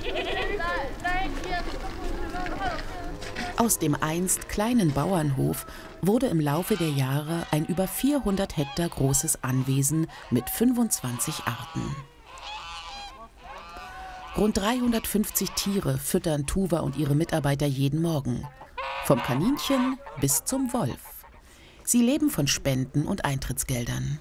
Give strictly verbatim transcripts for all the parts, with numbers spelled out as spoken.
Aus dem einst kleinen Bauernhof wurde im Laufe der Jahre ein über vierhundert Hektar großes Anwesen mit fünfundzwanzig Arten. Rund dreihundertfünfzig Tiere füttern Tuva und ihre Mitarbeiter jeden Morgen. Vom Kaninchen bis zum Wolf. Sie leben von Spenden und Eintrittsgeldern.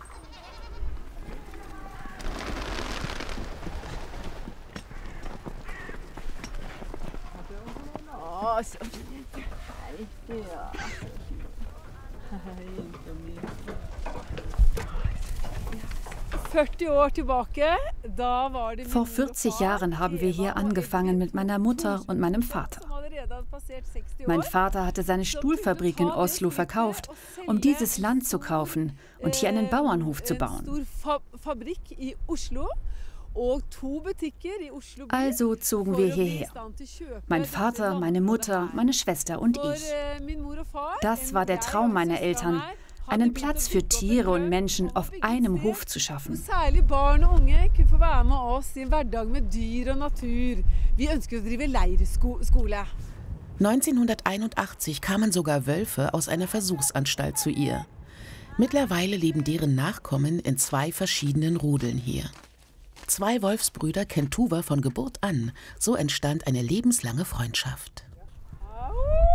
Vor vierzig Jahren haben wir hier angefangen mit meiner Mutter und meinem Vater. Mein Vater hatte seine Stuhlfabrik in Oslo verkauft, um dieses Land zu kaufen und hier einen Bauernhof zu bauen. Also zogen wir hierher. Mein Vater, meine Mutter, meine Schwester und ich. Das war der Traum meiner Eltern, einen Platz für Tiere und Menschen auf einem Hof zu schaffen. neunzehnhunderteinundachtzig kamen sogar Wölfe aus einer Versuchsanstalt zu ihr. Mittlerweile leben deren Nachkommen in zwei verschiedenen Rudeln hier. Zwei Wolfsbrüder kennt Tuva von Geburt an. So entstand eine lebenslange Freundschaft.